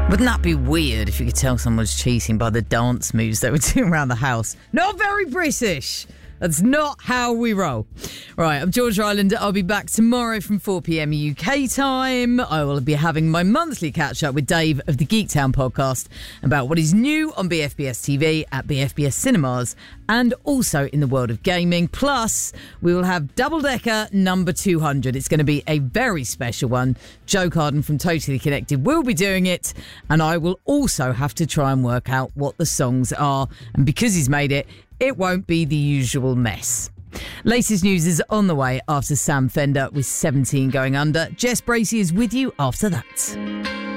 Wouldn't that be weird if you could tell someone's cheating by the dance moves they were doing around the house? Not very British. That's not how we roll. Right, I'm George Ryland. I'll be back tomorrow from 4 p.m. UK time. I will be having my monthly catch-up with Dave of the Geektown podcast about what is new on BFBS TV at BFBS Cinemas and also in the world of gaming. Plus, we will have Double Decker number 200. It's going to be a very special one. Joe Carden from Totally Connected will be doing it, and I will also have to try and work out what the songs are. And because he's made it, it won't be the usual mess. Latest news is on the way after Sam Fender with 17 going under. Jess Bracey is with you after that.